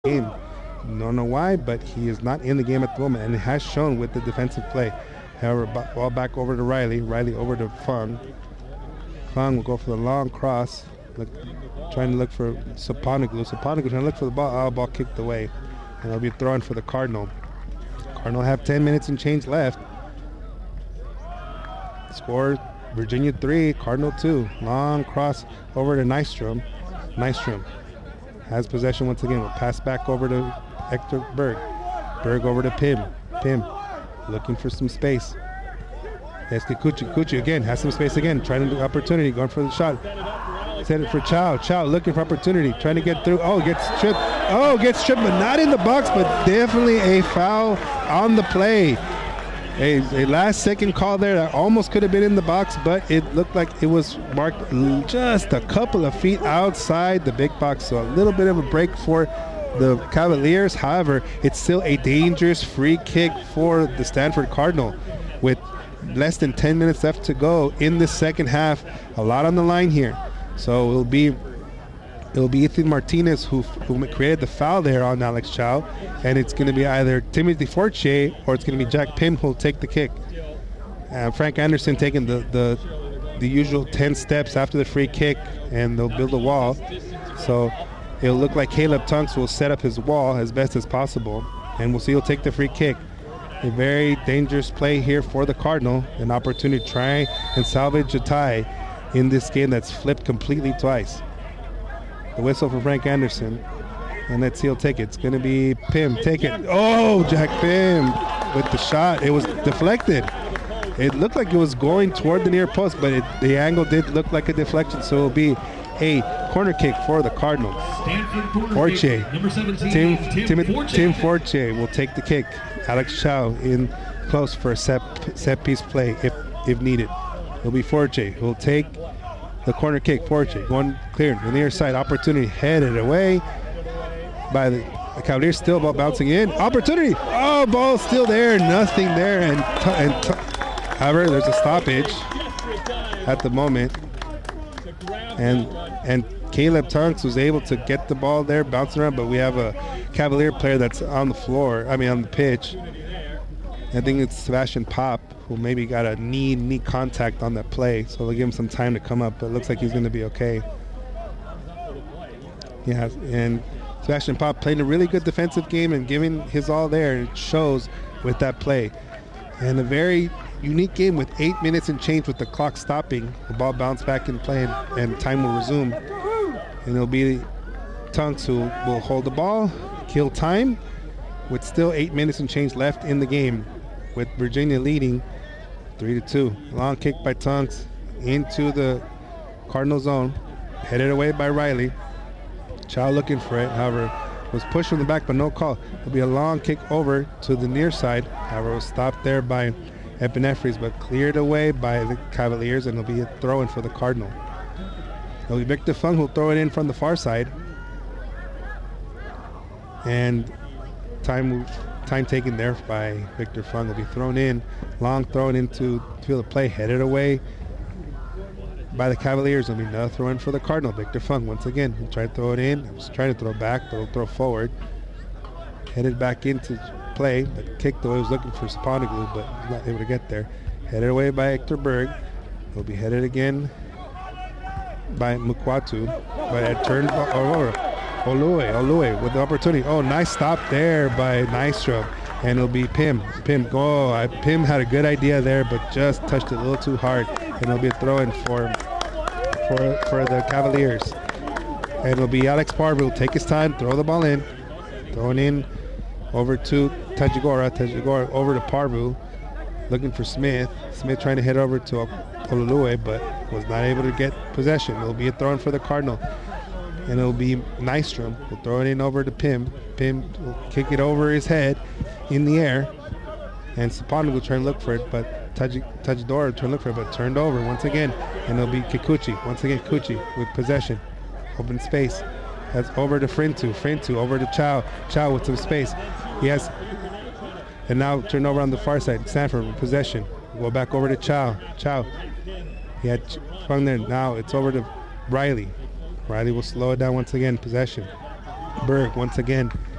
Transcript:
game. Don't know why, but he is not in the game at the moment, and it has shown with the defensive play. However, ball back over to Riley. Riley over to Fung. Fung will go for the long cross, trying to look for Saponoglu. Saponoglu trying to look for the ball. Ball kicked away, and it'll be thrown for the Cardinal. Cardinal have 10 minutes and change left. Score: Virginia 3, Cardinal 2. Long cross over to Nystrom. Nystrom has possession once again. We'll pass back over to Hector Berg. Berg over to Pim. Pim looking for some space. That's Kikuchi. Kikuchi again has some space again. Trying to do opportunity. Going for the shot. Set it for Chow. Chow looking for opportunity. Trying to get through. Oh, gets tripped. Oh, gets tripped, but not in the box, but definitely a foul on the play. A last second call there that almost could have been in the box, but it looked like it was marked just a couple of feet outside the big box. So a little bit of a break for the Cavaliers. However, it's still a dangerous free kick for the Stanford Cardinal with less than 10 minutes left to go in the second half. A lot on the line here. So it'll be Ethan Martinez who created the foul there on Alex Chow, and it's going to be either Timothy Fortier or it's going to be Jack Pim who'll take the kick. Frank Anderson taking the usual 10 steps after the free kick, and they'll build a wall. So it'll look like Caleb Tunks will set up his wall as best as possible, and we'll see he'll take the free kick. A very dangerous play here for the Cardinal, an opportunity to try and salvage a tie in this game that's flipped completely twice. The whistle for Frank Anderson, and let's see he'll take it. It's going to be Pim. Take it. Oh, Jack Pim with the shot. It was deflected. It looked like it was going toward the near post, but the angle did look like a deflection, so it'll be a corner kick for the Cardinals. Fortier. Tim Fortier will take the kick. Alex Chow in close for a set piece play if needed. It'll be Fortier who will take the corner kick. Fortier going clear on the near side. Opportunity headed away by the Cavaliers. Still ball bouncing in. Opportunity. Oh, ball still there. Nothing there. And however, there's a stoppage at the moment. And Caleb Tunks was able to get the ball there, bouncing around, but we have a Cavalier player that's on the floor. I mean, on the pitch. I think it's Sebastian Pop, who maybe got a knee contact on that play, so they'll give him some time to come up, but it looks like he's going to be okay. Yeah, and Sebastian Pop played a really good defensive game and giving his all there, and it shows with that play. And a very unique game with 8 minutes and change with the clock stopping. The ball bounced back in play, and time will resume. And it'll be Tunks who will hold the ball, kill time, with still 8 minutes and change left in the game, with Virginia leading 3-2. Long kick by Tunks into the Cardinal zone, headed away by Riley. Chow looking for it, however, was pushed from the back, but no call. It'll be a long kick over to the near side. However, it was stopped there by Epinephrines, but cleared away by the Cavaliers, and it'll be a throw-in for the Cardinal. It'll be Victor Fung who'll throw it in from the far side. And time taken there by Victor Fung will be thrown in. Long thrown into field of play, headed away by the Cavaliers. It'll be another throw in for the Cardinal. Victor Fung once again will try to throw it in. He was trying to throw back, but he'll throw forward. Headed back into play, but kicked away. He was looking for Saponoglu, but was not able to get there. Headed away by Hector Berg. He'll be headed again by Mukwatu, but it turned over. Olue with the opportunity. Oh, nice stop there by Nystrom. And it'll be Pim. Pim had a good idea there, but just touched it a little too hard. And it'll be a throw-in for the Cavaliers. And it'll be Alex Parvu. Take his time, throw the ball in. Throwing in over to Tajigora. Tajigora over to Parvu. Looking for Smith. Smith trying to head over to Olue, but was not able to get possession. It'll be a throw-in for the Cardinal. And it'll be Nystrom. We'll throw it in over to Pim. Pim will kick it over his head in the air. And Sapano will try and look for it, but Tajidora will try and look for it, but turned over once again. And it'll be Kikuchi. Once again, Kikuchi with possession. Open space. That's over to Frintu. Frintu over to Chow. Chow with some space. He has, and now turn over on the far side. Stanford with possession. Go back over to Chow. Chow. He had Fung there. Now it's over to Riley. Riley will slow it down once again. Possession. Berg once again